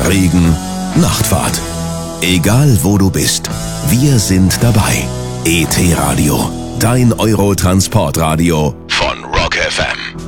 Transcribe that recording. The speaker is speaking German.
Regen, Nachtfahrt. Egal wo du bist, wir sind dabei. ET Radio, dein Eurotransportradio von Rock FM.